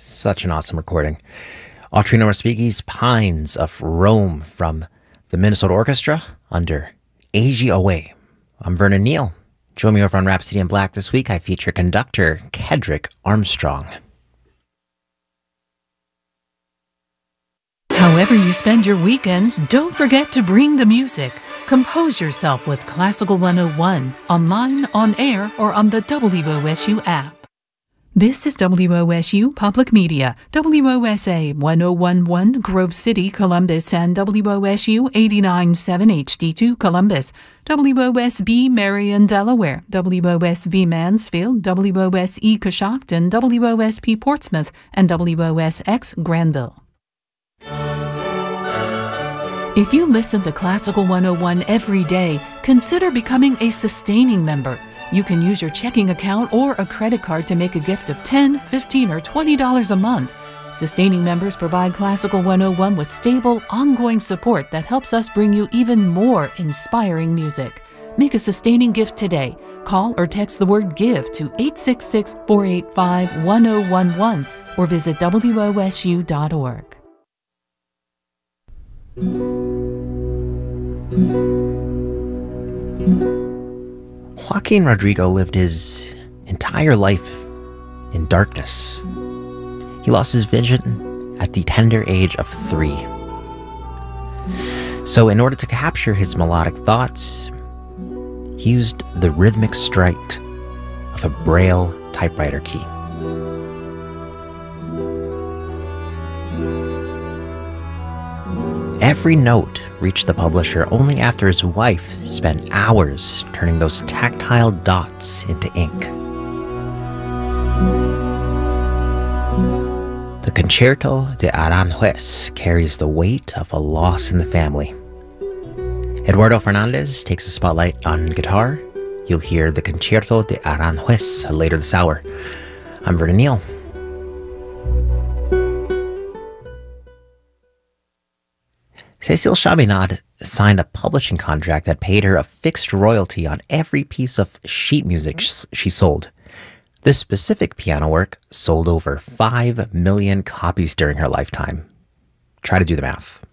Such an awesome recording. Off Trino Respighi's Pines of Rome from the Minnesota Orchestra under AGOA. I'm Vernon Neal. Join me over on Rhapsody in Black this week. I feature conductor Kedrick Armstrong. However you spend your weekends, don't forget to bring the music. Compose yourself with Classical 101, online, on air, or on the WOSU app. This is WOSU Public Media, WOSA 1011 Grove City, Columbus, and WOSU 89.7 HD2 Columbus, WOSB Marion, Delaware, WOSB Mansfield, WOSE Coshocton, WOSP Portsmouth, and WOSX Granville. If you listen to Classical 101 every day, consider becoming a sustaining member. You can use your checking account or a credit card to make a gift of $10, $15, or $20 a month. Sustaining members provide Classical 101 with stable, ongoing support that helps us bring you even more inspiring music. Make a sustaining gift today. Call or text the word GIVE to 866-485-1011 or visit WOSU.org. Joaquin Rodrigo lived his entire life in darkness. He lost his vision at the tender age of 3. So in order to capture his melodic thoughts, he used the rhythmic strike of a Braille typewriter key. Every note reached the publisher only after his wife spent hours turning those tactile dots into ink. The Concerto de Aranjuez carries the weight of a loss in the family. Eduardo Fernandez takes the spotlight on guitar. You'll hear the Concerto de Aranjuez later this hour. I'm Vernon Neal. Cécile Chaminade signed a publishing contract that paid her a fixed royalty on every piece of sheet music she sold. This specific piano work sold over 5 million copies during her lifetime. Try to do the math.